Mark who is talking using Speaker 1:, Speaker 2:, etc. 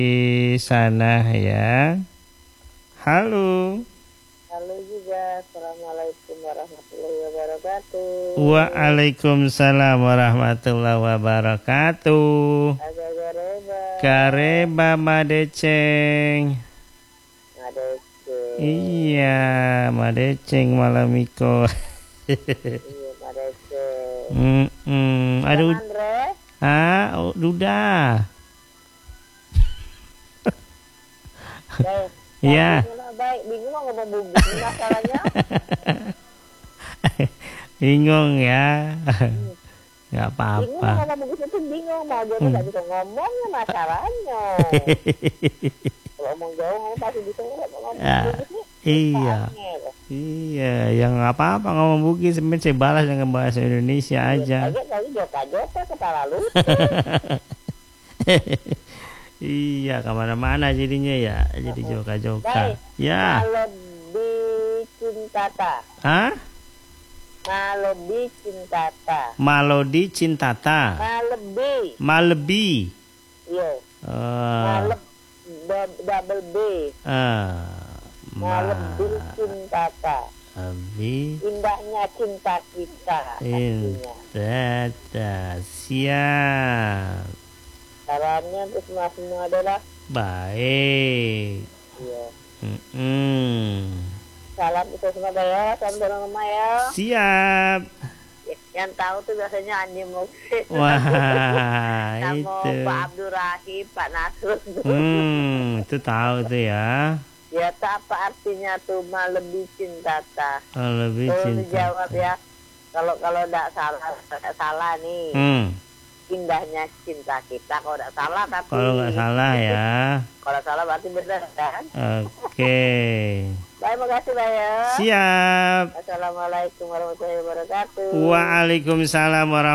Speaker 1: di sana ya. Halo.
Speaker 2: Halo juga, Assalamualaikum warahmatullahi wabarakatuh.
Speaker 1: Waalaikumsalam warahmatullahi wabarakatuh.
Speaker 2: Agak gareba.
Speaker 1: Kareba Madeceng.
Speaker 2: Madeceng.
Speaker 1: Iya, Madeceng malamiko.
Speaker 2: Iya, Madeceng.
Speaker 1: Aduh.
Speaker 2: Andre?
Speaker 1: Duda.
Speaker 2: Baik.
Speaker 1: Iya.
Speaker 2: Baik, bingung mau ngomong bugis masalahnya.
Speaker 1: Bingung ya. Nggak
Speaker 2: Bingung
Speaker 1: apa-apa.
Speaker 2: mau ngomong bugis itu bingung, mau jauh nggak bisa ngomongnya masalahnya. Kalau ngomong jauh pasti bisa ngomong bugisnya.
Speaker 1: Iya. Iya, yang nggak apa-apa ngomong Bugis, sebenarnya saya balas dengan bahasa Indonesia aja.
Speaker 2: Kali jota-jota kepala lucu.
Speaker 1: Iya, kemana-mana jadinya ya, jadi joka-joka. Ya.
Speaker 2: Malodi Cintata.
Speaker 1: Hah?
Speaker 2: Malodi Cintata.
Speaker 1: Malodi Cintata. Malebi.
Speaker 2: Iya. Double B. Malodi Cintata. Indahnya cinta kita.
Speaker 1: Siap.
Speaker 2: Sarannya untuk semua adalah
Speaker 1: baik.
Speaker 2: Iya. Salam untuk semua ya, salam dari mama ya.
Speaker 1: Siap.
Speaker 2: Yang tahu tuh biasanya Andi Muksin.
Speaker 1: Wah,
Speaker 2: sama
Speaker 1: itu.
Speaker 2: Pak Abdurrahim, Pak Nasrul.
Speaker 1: Itu tahu tuh ya.
Speaker 2: Ya, apa artinya tuh lebih cinta ta?
Speaker 1: Lebih cinta.
Speaker 2: Dijawab ya. Kalau enggak salah nih. Indahnya cinta kita. Kalau enggak salah tapi.
Speaker 1: Kalau enggak salah ya.
Speaker 2: Kalau salah berarti benar kan?
Speaker 1: Oke.
Speaker 2: Baik, makasih Pak ya.
Speaker 1: Siap.
Speaker 2: Assalamualaikum warahmatullahi wabarakatuh.
Speaker 1: Waalaikumsalam warahmatullahi wabarakatuh.